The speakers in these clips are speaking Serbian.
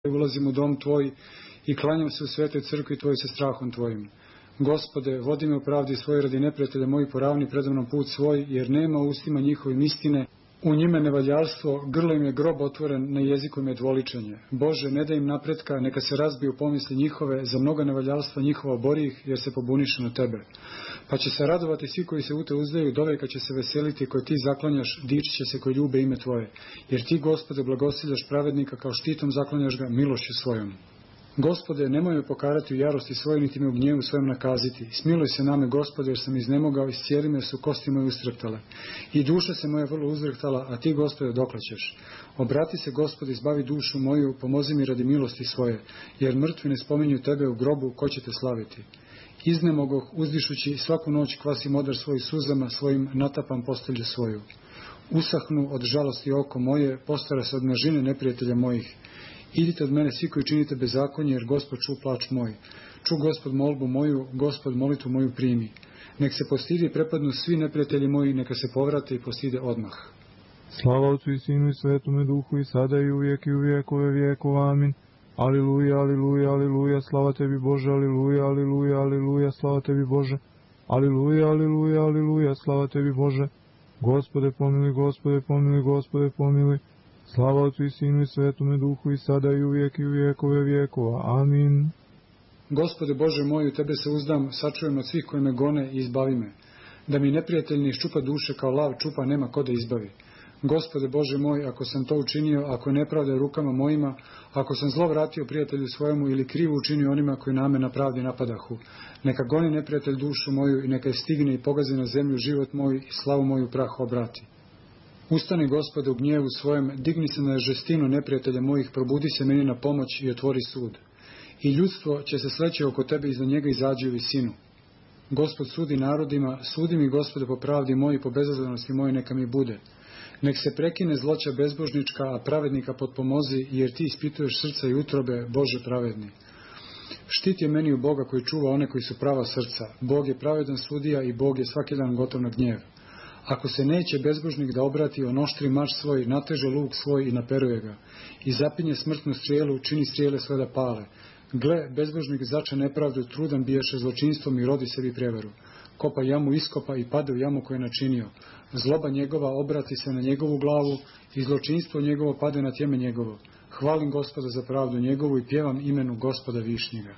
ulazim u dom Tvoj i klanjam se u svetoj crkvi Tvoj sa strahom Tvojim. Gospode, vodi me u pravdi svoj radi neprijatelja moji, poravni predamnom put svoj, jer nema u ustima njihovim istine, u njime nevaljarstvo, grlo im je grob otvoren, na jeziku im je dvoličenje. Bože, ne daj im napretka, neka se razbiju pomisli njihove, za mnoga nevaljarstva njihova bori ih, jer se pobuniše na Tebe. Pa će se radovati svi koji se u Te uzdaju, dovijeka će se veseliti koji Ti zaklanjaš, dičit će se koji ljube ime Tvoje. Jer Ti, Gospode, blagosiljaš pravednika, kao štitom zaklanjaš ga milošću svojom. Gospode, nemoj me pokarati u jarosti svojoj, niti me u gnjevu svojem nakaziti. Smiluj se name, Gospode, jer sam iznemogao i cijeli me su kosti moje ustreptale. I duša se moja vrlo uzrektala, a Ti, Gospode, dokle ćeš? Obrati se, Gospode, izbavi dušu moju, pomozi mi radi milosti svoje, jer mrtvi ne spominju Tebe u grobu, ko će Te slaviti? Iznemogoh, uzdišući, svaku noć kvasim odar svojih suzama, svojim natapam postelju svoju. Usahnu od žalosti oko moje, postara se od množine neprijatelja mojih. Idite od mene svi koji činite bezakonje, jer Gospod ču plač moj. Ču Gospod molbu moju, Gospod molitvu moju primi. Nek se postidi i prepadnu svi neprijatelji moji, neka se povrate i postide odmah. Slava Otcu i Sinu i Svetome Duhu, i sada i uvijek i u vjekove vjekova. Amin. Aliluja, aliluja, aliluja, slava Tebi Bože, aliluja, aliluja, aliluja, slava Tebi Bože. Aliluja, aliluja, aliluja, slava Tebi Bože. Gospode pomiluj, Gospode pomiluj, Gospode pomiluj. Slava Otcu i Sinu i Svetome Duhu, i sada i uvijek i u vjekove vjekova. Amin. Gospode Bože moj, u Tebe se uzdam, sačujem od svih koji me gone i izbavi me. Da mi neprijatelj ne iščupa duše kao lav čupa, nema ko da izbavi. Gospode Bože moj, ako sam to učinio, ako je nepravda rukama mojima, ako sam zlo vratio prijatelju svojemu ili krivo učinio onima koji na me na pravdi napadahu, neka goni neprijatelj dušu moju i neka je stigne i pogazi na zemlju život moj i slavu moju prah obrati. Ustani, Gospode, u gnjevu svojem, digni se na žestinu neprijatelja mojih, probudi se meni na pomoć i otvori sud. I ljudstvo će se sleći oko Tebe, iza njega izađi u visinu. Gospod sudi narodima, sudi mi, Gospode, po pravdi moji, po bezazlenosti moje neka mi bude. Nek se prekine zloća bezbožnička, a pravednika potpomozi, jer Ti ispituješ srca i utrobe, Bože pravedni. Štit je meni u Boga koji čuva one koji su prava srca. Bog je pravedan sudija i Bog je svaki dan gotov na gnjev. Ako se neće bezbožnik da obrati, on oštri mač svoj, nateže luk svoj i naperuje ga. I zapinje smrtnu strijelu, čini strijele sve da pale. Gle, bezbožnik zača nepravdu, trudan biješe zločinstvom i rodi sebi prevaru. Kopa jamu iskopa i pade u jamu koju je načinio. Zloba njegova obrati se na njegovu glavu i zločinstvo njegovo pade na tjeme njegovo. Hvalim Gospoda za pravdu njegovu i pjevam imenu Gospoda Višnjega.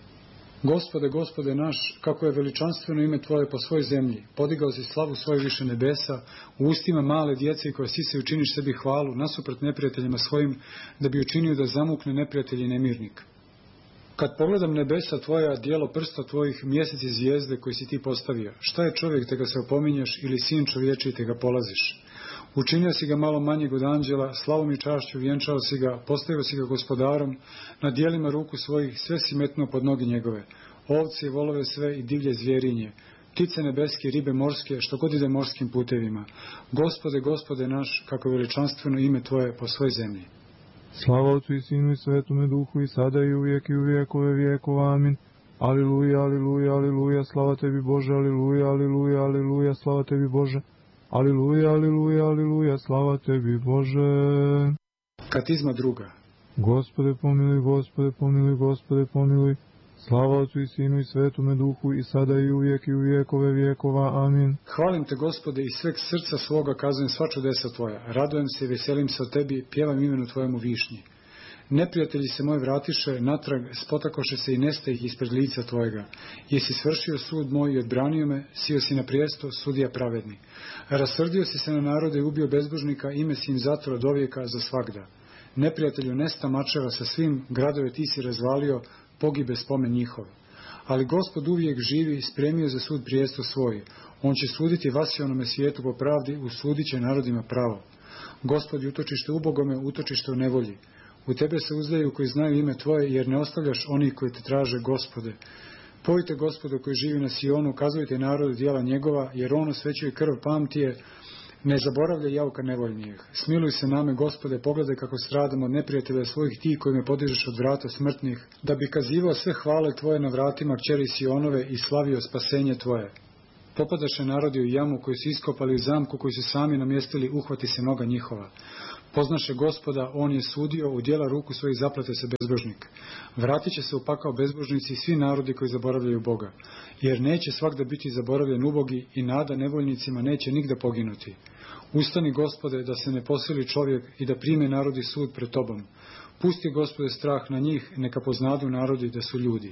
Gospode, Gospode naš, kako je veličanstveno ime Tvoje po svoj zemlji, podigao si slavu svoju više nebesa, u ustima male djece koja sise učiniš sebi hvalu, nasuprot neprijateljima svojim, da bi učinio da zamukne neprijatelj i nemirnik. Kad pogledam nebesa Tvoja, dijelo prsta Tvojih, mjesec i zvijezde koji si Ti postavio, šta je čovjek te ga se opominješ ili sin čovječi te ga polaziš? Učinio si ga malo manjeg od anđela, slavom i čašću vjenčao si ga, postavio si ga gospodarom, na dijelima ruku svojih sve si metnuo pod noge njegove, ovce i volove sve i divlje zvjerinje, ptice nebeske, ribe morske, što god ide morskim putevima. Gospode, Gospode naš, kako je veličanstveno ime Tvoje po svoj zemlji. Slava Otcu i Sinu i Svetome Duhu, i sada i uvijek i u vjekove vjekova. Amin. Aliluja, aliluja, aliluja, slava Tebi Bože, aliluja, aliluja, aliluja, slava Tebi Bože. Aliluja, aliluja, aliluja, slava Tebi Bože. Katizma druga. Gospode pomiluj, Gospode pomiluj, Gospode pomiluj. Slava Otcu i Sinu i Svetome Duhu, i sada i uvijek i u vjekove vjekova. Amin. Hvalim Te, Gospode, iz sveg srca svoga kazujem sva čudesa Tvoja. Radujem se i veselim se o Tebi, pjevam imenu Tvojemu Višnji. Neprijatelji se moji vratiše, natrag spotakoše se i neste ih ispred lica Tvojega. Jesi svršio sud moj i odbranio me, sio si na prijesto, sudija pravedni. Rasrdio si se na narode i ubio bezbožnika, ime si im zatvor od ovijeka za svagda. Neprijatelju nesta mačeva sa svim, gradove Ti si razvalio, pogibe spomen njihov. Ali Gospod uvijek živi, spremio za sud prijesto svoj. On će suditi vasionome svijetu po pravdi, usudit će narodima pravo. Gospod je utočište ubogome, utočište u nevolji. U Tebe se uzdaju koji znaju ime Tvoje, jer ne ostavljaš onih koji Te traže, Gospode. Pojte Gospodu koji živi na Sionu, kazujte narodu djela njegova, jer on osvećuje krv pamtije, ne zaboravlja jauka nevoljnijeg. Smiluj se name, Gospode, pogledaj kako stradam od neprijatelja svojih Ti koji me podižeš od vrata smrtnih, da bi kazivao sve hvale Tvoje na vratima kćeri Sionove i slavio spasenje Tvoje. Popadaše narodi u jamu koju su iskopali u zamku, koju su sami namjestili, uhvati se noga njihova. Poznaše Gospoda, on je sudio, u djela ruku svojih zaplate se bezbožnik. Vratit će se u pakao bezbožnici svi narodi koji zaboravljaju Boga, jer neće svagda biti zaboravljen ubogi i nada nevoljnicima neće nigda poginuti. Ustani, Gospode, da se ne posili čovjek i da prime narodi sud pred tobom. Pusti, Gospode, strah na njih, neka poznadu narodi da su ljudi.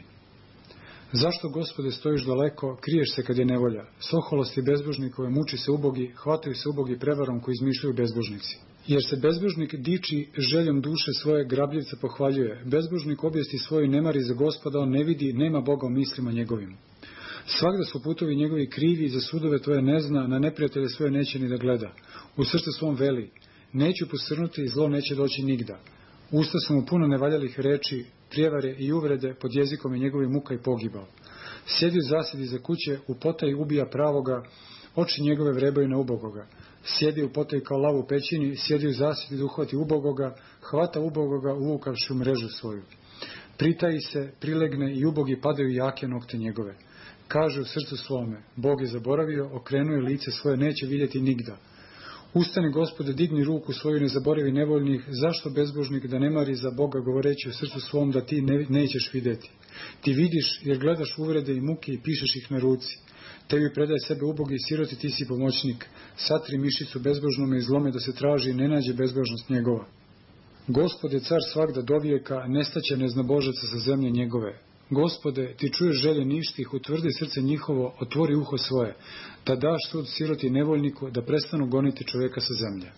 Zašto, Gospode, stojiš daleko, kriješ se kad je nevolja? Soholosti bezbožnikove muči se ubogi, hvataju se ubogi prevarom koji izmišljaju bezbožnici. Jer se bezbožnik diči željom duše svoje, grabljivca pohvaljuje. Bezbožnik objesti svoju nemari za Gospoda, on ne vidi, nema Boga u mislima njegovim. Svagda su putovi njegovi krivi, za sudove tvoje ne zna, na neprijatelje svoje neće ni da gleda. U srcu svom veli, neću posrnuti i zlo neće doći nigda. Usta su mu puno nevaljalih reči, prijevare i uvrede, pod jezikom je njegovi muka i pogibao. Sjedi u zasjedi za kuće, u potaji ubija pravoga, oči njegove vrebaju na ubogoga. Sjedi u potaji kao lav u pećini, sjedi u zasjedi da uhvati ubogoga, hvata ubogoga uvukavši u mrežu svoju. Pritaji se, prilegne i ubogi padaju jake nokte njegove. Kaže u srcu svome, Bog je zaboravio, okrenuje lice svoje, neće vidjeti nigda. Ustani, Gospode, digni ruku svoju, ne zaboravi nevoljnih, zašto bezbožnik da ne mari za Boga govoreći u srcu svom da ti nećeš vidjeti. Ti vidiš jer gledaš uvrede i muke i pišeš ih na ruci. Tebi predaje sebe ubogi i siroti, ti si pomoćnik. Satri mišicu bezbožnome i zlome da se traži i ne nađe bezbožnost njegova. Gospode, car svagda dovijeka, nestaće neznabožaca sa zemlje njegove. Gospode, ti čuješ želje ništih, utvrdi srce njihovo, otvori uho svoje, da daš sud siroti nevoljniku, da prestanu goniti čovjeka sa zemlje.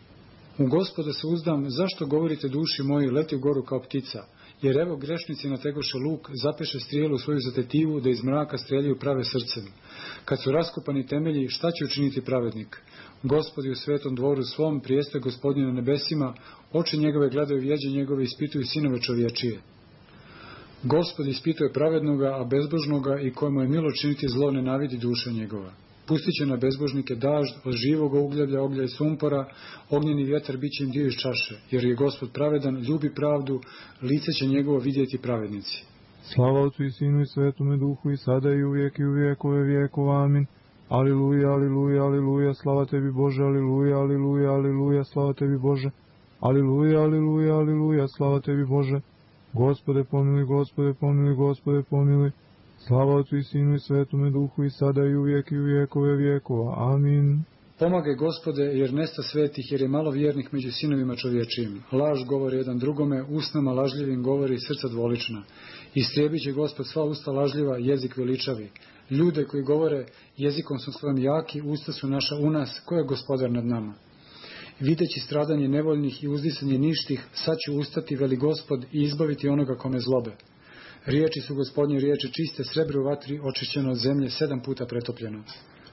U Gospoda se uzdam, zašto govorite duši moji, leti u goru kao ptica, jer evo grešnici nategoše luk, zapeše strijelu svoju za tetivu, da iz mraka streljaju prave srcem. Kad su raskopani temelji, šta će učiniti pravednik? Gospodi u svetom dvoru svom, prijestoje Gospodnje na nebesima, oči njegove gledaju vjeđe njegove, ispituju sinove čovječije. Gospod ispituje pravednoga, a bezbožnoga i kojemu je milo činiti zlo nenavidi duša njegova. Pustit će na bezbožnike dažd, od živoga ugljeblja, oglja i sumpora, ognjeni vjetar bit će im dio iz čaše, jer je Gospod pravedan, ljubi pravdu, lice će njegovo vidjeti pravednici. Slava Otcu i Sinu i Svetome Duhu i sada i uvijek i u vijekove vijekova. Amin. Aliluja, aliluja, aliluja, slava tebi Bože, aliluja, aliluja, aliluja, slava tebi Bože. Aliluja, aliluja, aliluja, slava tebi Bože. Gospode pomiluj, Gospode pomiluj, Gospode pomiluj. Slava Otcu i Sinu i Svetome Duhu i sada i uvijek i u vijekove vijekova. Amin. Pomagaj, Gospode, jer nesta svetih, jer je malo vjernih među sinovima čovječijim. Laž govori jedan drugome, usnama lažljivim govori srca dvolična. Istrijebit će Gospod sva usta lažljiva, jezik veličavi. Ljude koji govore, jezikom su svojim jaki, usta su naša u nas, ko je gospodar nad nama? Videći stradanje nevoljnih i uzdisanje ništih, sad ću ustati, veli Gospod, i izbaviti onoga kome zlobe. Riječi su Gospodnje riječi čiste, srebro u vatri, očišćeno od zemlje, 7 puta pretopljeno.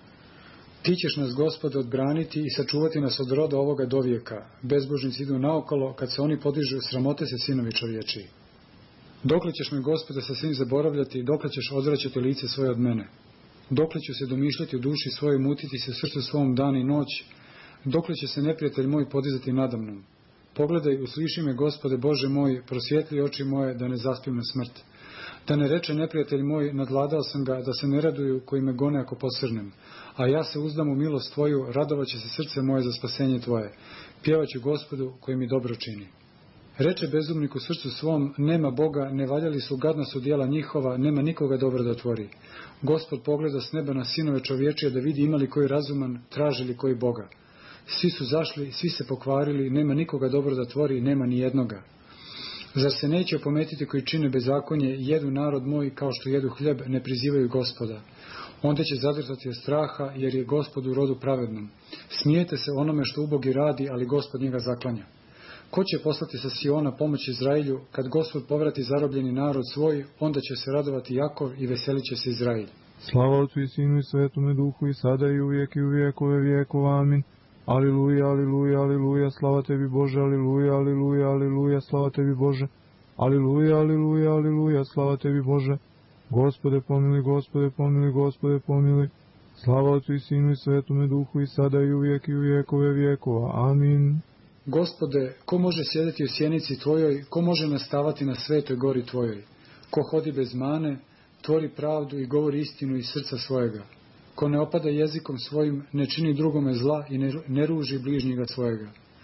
Ti ćeš nas, Gospode, odbraniti i sačuvati nas od roda ovoga dovijeka. Bezbožnici idu naokolo, kad se oni podižu, sramote se sinovi čovječiji. Dokle ćeš me, Gospode, sa svim zaboravljati, dokle ćeš odvraćati lice svoje od mene? Dokle ću se domišljati u duši svojoj, mutiti se u srcu svom dan i noć? Dokle će se neprijatelj moj podizati nadamnom? Pogledaj, usliši me, Gospode Bože moj, prosvijetli oči moje, da ne zaspim na smrt. Da ne reče neprijatelj moj, nadvladao sam ga, da se ne raduju koji me gone ako posrnem. A ja se uzdam u milost tvoju, radovaće se srce moje za spasenje tvoje. Pjevaću Gospodu koji mi dobro čini. Reče bezumnik u srcu svom, nema Boga, ne valjali su, gadna su djela njihova, nema nikoga dobro da tvori. Gospod pogleda s neba na sinove čovječije da vidi imali koji razuman, traži li koji Boga. Svi su zašli, svi se pokvarili, nema nikoga dobro da tvori, nema ni jednoga. Zar se neće opometiti koji čine bezakonje, jedu narod moj kao što jedu hljeb, ne prizivaju Gospoda? Onda će zadrtati od straha, jer je Gospod u rodu pravednom. Smijete se onome što ubogi radi, ali Gospod njega zaklanja. Ko će poslati sa Siona pomoć Izrailju? Kad Gospod povrati zarobljeni narod svoj, onda će se radovati Jakov i veselit će se Izrailj. Slava Otcu i Sinu i Svetome Duhu i sada i uvijek i u vijekove vijekova. Amin. Aliluja, aliluja, aliluja, slava tebi Bože, aliluja, aliluja, aliluja, slava tebi Bože. Aliluja, aliluja, aliluja, slava tebi Bože. Gospode pomiluj, Gospode pomiluj, Gospode pomiluj. Slava Otcu i Sinu i Svetome Duhu i sada i uvijek i u vijekove vijekova. Amin. Gospode, ko može sjediti u sjenici tvojoj, ko može nastavati na svetoj gori tvojoj? Ko hodi bez mane, tvori pravdu i govori istinu iz srca svojega. Ko ne opada jezikom svojim, ne čini drugome zla i ne ruži bližnjega svojega.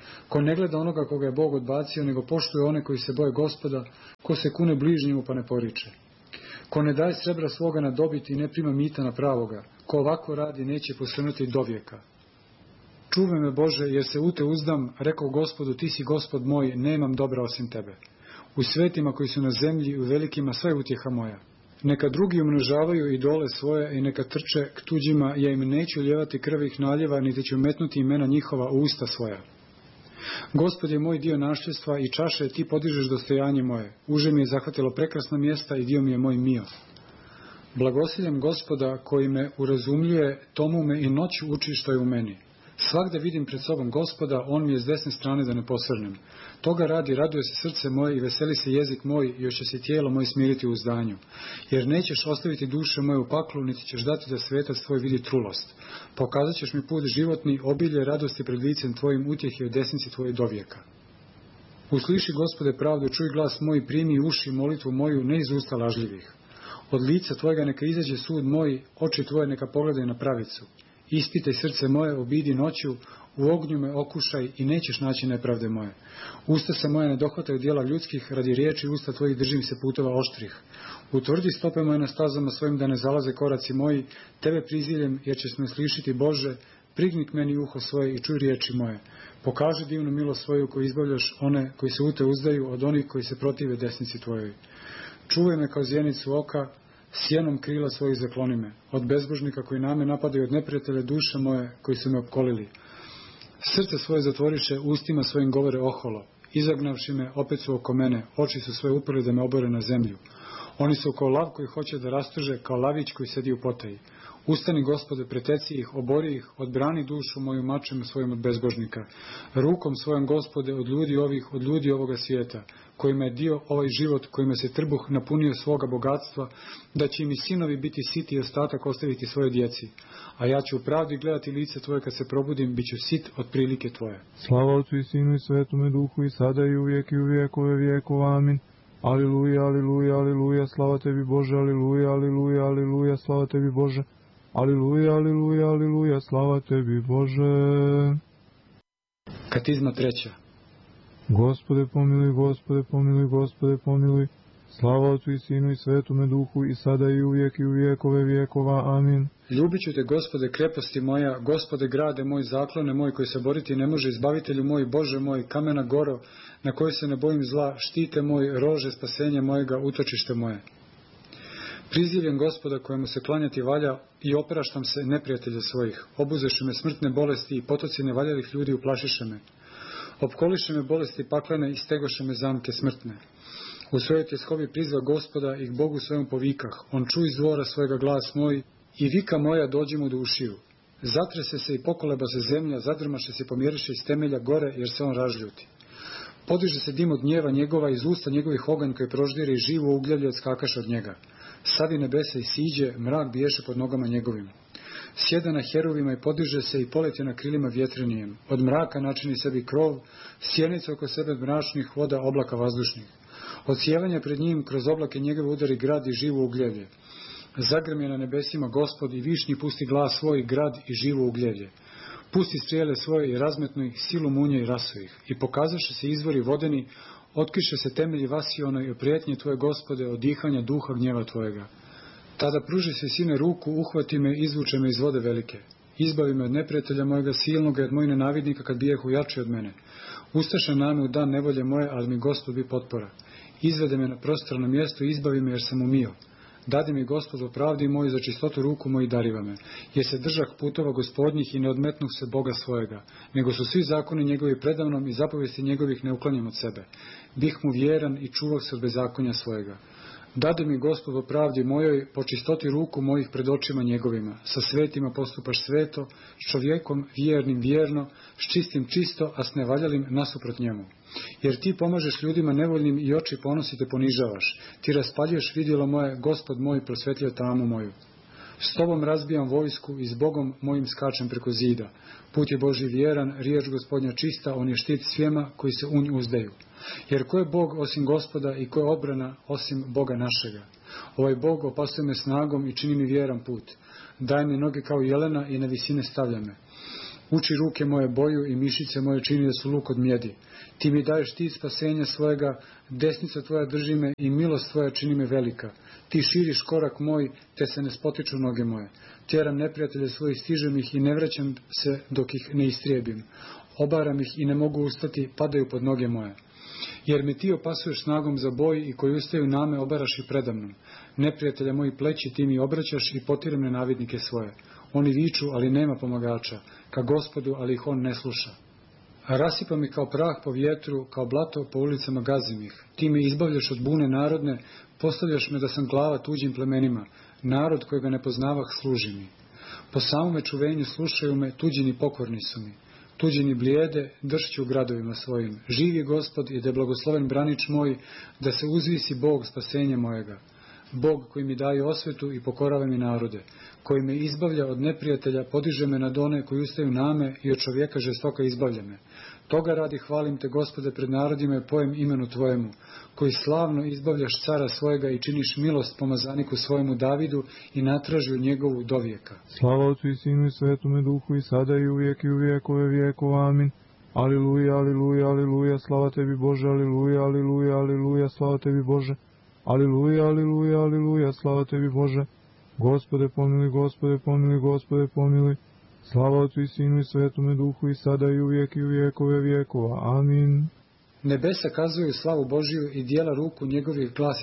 Ko ne gleda onoga koga je Bog odbacio, nego poštuje one koji se boje Gospoda, ko se kune bližnjemu pa ne poriče. Ko ne daje srebra svoga na dobit i ne prima mita na pravoga, ko ovako radi neće posrnuti dovijeka. Čuvaj me Bože, jer se u te uzdam, rekao Gospodu, ti si Gospod moj, nemam dobra osim tebe. U svetima koji su na zemlji i u velikima sve je utjeha moja. Neka drugi umnožavaju idole svoje i neka trče k tuđima, ja im neću lijevati krvih naljeva, niti ću metnuti imena njihova u usta svoja. Gospod je moj dio našljestva i čaše, ti podižeš dostojanje moje. Uže mi je zahvatilo prekrasna mjesta i dio mi je moj mio. Blagosiljem Gospoda koji me urazumljuje, tomu me i noću uči što je u meni. Svagda vidim pred sobom Gospoda, on mi je s desne strane da ne posrnem. Toga radi, raduje se srce moje i veseli se jezik moj, i još će se tijelo moje smiriti u uzdanju. Jer nećeš ostaviti duše moje u paklu, niti ćeš dati da svetac tvoj vidi trulost. Pokazat ćeš mi put životni, obilje radosti pred licem tvojim, utjehe od desnici tvoje dovijeka. Usliši, Gospode, pravdu, čuj glas moj, primi uši molitvu moju, ne iz usta lažljivih. Od lica tvojega neka izađe sud moj, oči tvoje neka pogledaju na pravicu. Ispitaj srce moje, obidi noću, u ognju me okušaj i nećeš naći nepravde moje. Usta se moje ne dohvataju djela ljudskih, radi riječi usta tvojih držim se putova oštrih. Utvrdi stope moje na stazama svojim da ne zalaze koraci moji, tebe priziljem jer ćeš me slišiti Bože, prigni k meni uho svoje i čuj riječi moje. Pokaži divnu milost svoju koju izbavljaš one koji se u te uzdaju od onih koji se protive desnici tvojoj. Čuvaj me kao zjenicu oka, sjenom krila svojih zakloni me, od bezbožnika koji na me napadaju, od neprijatelja duše moje koji su me opkolili. Srce svoje zatvoriše, ustima svojim govore oholo, izagnavši me, opet su oko mene, oči su svoje uprli da me obore na zemlju. Oni su kao lav koji hoće da rastrže, kao lavić koji sedi u potaji. Ustani, Gospode, preteci ih, obori ih, odbrani dušu moju mačem svojim od bezbožnika. Rukom svojom, Gospode, od ljudi ovoga svijeta, kojima je dio ovaj život, kojima se trbuh napunio svoga bogatstva, da će im i sinovi biti siti i ostatak ostaviti svoje djeci. A ja ću u pravdi gledati lice Tvoje kad se probudim, bit ću sit od prilike Tvoje. Slava Otcu i Sinu i Svetome Duhu i sada i uvijek i u vijekove vijekova. Amin. Aliluja, aliluja, aliluja, slava Tebi Bože, aliluja, aliluja, aliluja, slava Tebi Bože. Aliluja, aliluja, aliluja, slava Tebi Bože. Katizma 3. Gospode pomiluj, Gospode pomiluj, Gospode pomiluj. Slava Otcu i Sinu i Svetome Duhu i sada i uvijek i u vijekove vijekova. Amin. Ljubit ću te, Gospode, kreposti moja, Gospode, grade moj, zaklone moj, koji se boriti ne može, izbavitelju moj, Bože moj, kamena goro, na kojoj se ne bojim zla, štite moj, rože spasenja mojega, utočište moje. Prizivljem Gospoda kojemu se klanjati valja i opraštam se neprijatelja svojih. Obuzeše me smrtne bolesti i potoci nevaljalih ljudi uplašiše me. Opkoliše me bolesti paklene i stegoše me zamke smrtne. U svojoj tjeskobi prizva Gospoda i k Bogu svojom povikah. On čuj iz dvora svojega glas moj i vika moja dođi mu do ušiju. Zatrese se i pokoleba se zemlja, zadrmaše se i pomjeriše iz temelja gore jer se on razljuti. Podiže se dim od gnjeva njegova, iz usta njegovih oganj koji proždire i živo ugljavlje odskakaše od njega. Savi nebesa i siđe, mrak biješe pod nogama njegovim. Sjede na heruvima i podiže se i poleti na krilima vjetrenijem. Od mraka načini sebi krov, sjenice oko sebe mračnih voda, oblaka vazdušnih. Od sjevanja pred njim kroz oblake njegove udari grad i živo ugljevlje. Zagrmi na nebesima Gospod i višnji pusti glas svoj, grad i živo ugljevlje. Pusti strijele svoje i razmetnu ih, silu munje i rasu ih. I pokazaše se izvori vodeni, otkriše se temelji vasionoj i prijetnje Tvoje, Gospode, od dihanja duha gnjeva Tvojega. Tada pruži se, Sine, ruku, uhvati me, izvuče me iz vode velike. Izbavi me od neprijatelja mojega silnoga i od mojih nenavidnika kad bijehu jači od mene. Ustaše na me u dan nevolje moje, ali mi Gospod bi potpora. Izvede me na prostrano mjesto i izbavi me jer sam umio. Dadi mi, Gospod, u pravdi moju, za čistotu ruku moju dariva me, jer se držah putova Gospodnjih i ne odmetnuh se Boga svojega, nego su svi zakoni njegovi predavnom i zapovesti njegovih ne uklanjam od sebe. Bih mu vjeran i čuvao se od bezakonja svojega. Dadi mi, Gospod, u pravdi mojoj, po čistoti ruku mojih pred očima njegovima. Sa svetima postupaš sveto, s čovjekom vjernim vjerno, s čistim čisto, a s nevaljalim nasuprot njemu. Jer ti pomažeš ljudima nevoljnim i oči ponosi te ponižavaš. Ti raspaljuješ vidjelo moje, Gospod moj prosvetljuje tamu moju. S tobom razbijam vojsku i s Bogom mojim skačem preko zida. Put je Božji vjeran, riječ Gospodnja čista, on je štit svijema koji se u nju uzdaju. Jer ko je Bog osim Gospoda i ko je obrana osim Boga našega? Ovaj Bog opasuje me snagom i čini mi vjeran put. Daje mi noge kao jelena i na visine stavlja me. Uči ruke moje boju i mišiće moje čini da su luk od mjedi. Ti mi daješ štit spasenja svojega, desnica tvoja drži me i milost tvoja čini me velika. Ti širiš korak moj, te se ne spotiču noge moje. Tjeram neprijatelje svojih, stižem ih i ne vraćam se dok ih ne istrijebim. Obaram ih i ne mogu ustati, padaju pod noge moje. Jer me ti opasuješ snagom za boj i koji ustaju na me obaraš i predamnom. Neprijatelja moji pleći ti mi obraćaš i potiram nenavidnike svoje. Oni viču, ali nema pomagača, ka Gospodu, ali ih on ne sluša. Rasipa mi kao prah po vjetru, kao blato po ulicama gazim ih. Ti me izbavljaš od bune narodne, postavljaš me da sam glava tuđim plemenima. Narod kojega ne poznavah služi mi. Po samome čuvenju slušaju me, tuđini pokorni su mi. Tuđini blijede, dršću u gradovima svojim. Živi Gospod i da je blagosloven branič moj, da se uzvisi Bog spasenja mojega. Bog koji mi daje osvetu i pokorava mi narode, koji me izbavlja od neprijatelja, podiže me nad one koji ustaju na me i od čovjeka žestoka izbavlja me. Toga radi hvalim te, Gospode, pred narodima i pojem imenu tvojemu, koji slavno izbavljaš cara svojega i činiš milost pomazaniku svojemu Davidu i natražju njegovu dovijeka. Slava Otcu i Sinu i Svetome Duhu i sada i uvijek i u vijekove vijekova. Amin. Aliluja, aliluja, aliluja, slava tebi Bože, aliluja, aliluja, aliluja, slava tebi Bože. Aliluja, aliluja, aliluja, slava tebi Bože. Gospode pomiluj, Gospode pomiluj, Gospode pomiluj. Slava Otcu i Sinu i Svetome Duhu i sada i uvijek i u vijekove vijekova. Amin. Nebesa kazuju slavu Božiju i dijela ruku njegovih glas